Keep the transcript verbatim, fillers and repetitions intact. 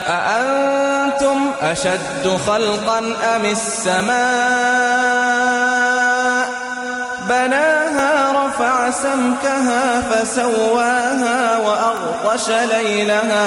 أأنتم أشد خلقا أم السماء بناها رفع سمكها فسواها وأغطش ليلها